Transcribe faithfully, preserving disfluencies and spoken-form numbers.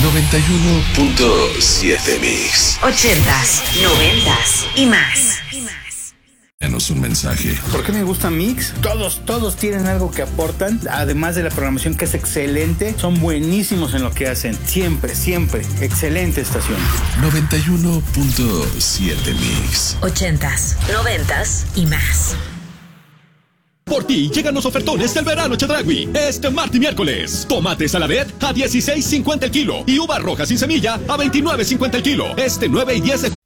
noventa y uno punto siete Mix. Ochentas, noventas y más. Danos un mensaje. ¿Por qué me gusta Mix? Todos, todos tienen algo que aportan. Además de la programación que es excelente, son buenísimos en lo que hacen. Siempre, siempre. Excelente estación. noventa y uno punto siete Mix. Ochentas, noventas y más. Por ti llegan los ofertones del verano Chedraui. Este martes y miércoles. Tomate Saladet a dieciséis cincuenta el kilo y uvas rojas sin semilla a veintinueve cincuenta el kilo. Este nueve y diez de